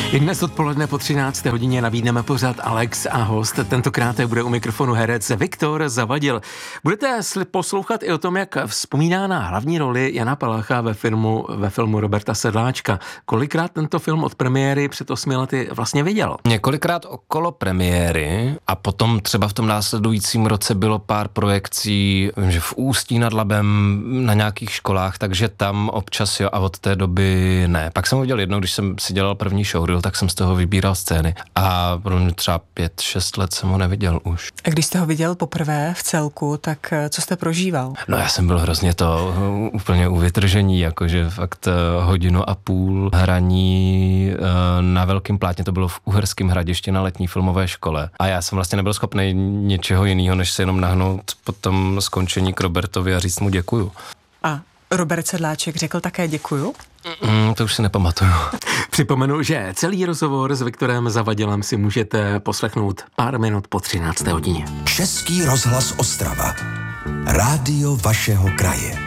I dnes odpoledne po 13. hodině nabídneme pořad Alex a host. Tentokrát bude u mikrofonu herec Viktor Zavadil. Budete poslouchat i o tom, jak vzpomíná na hlavní roli Jana Palacha ve filmu Roberta Sedláčka. Kolikrát tento film od premiéry před 8 lety vlastně viděl? Několikrát okolo premiéry a potom třeba v tom následujícím roce bylo pár projekcí, vím, že v Ústí nad Labem na nějakých školách, takže tam občas jo a od té doby ne. Pak jsem ho viděl jednou, když jsem si dělal první showreel, tak jsem z toho vybíral scény a pro mě třeba 5-6 let jsem ho neviděl už. A když jste ho viděl poprvé v celku, tak co jste prožíval? No já jsem byl hrozně úplně u vytržení, jakože fakt 1,5 hodiny hraní na velkém plátně, to bylo v Uherském Hradišti na letní filmové škole. A já jsem vlastně nebyl schopný něčeho jiného, než se jenom nahnout po tom skončení k Robertovi a říct mu děkuju. A Robert Sedláček řekl také děkuju? To už si nepamatuju. Připomenu, že celý rozhovor s Viktorem Zavadilem si můžete poslechnout pár minut po 13. hodině. Český rozhlas Ostrava. Rádio vašeho kraje.